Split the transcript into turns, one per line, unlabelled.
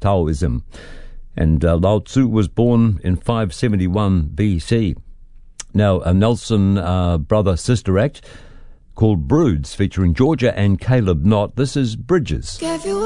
Taoism. And Lao Tzu was born in 571 BC. Now, a Nelson brother-sister act called Broods, featuring Georgia and Caleb Knott. This is Bridges.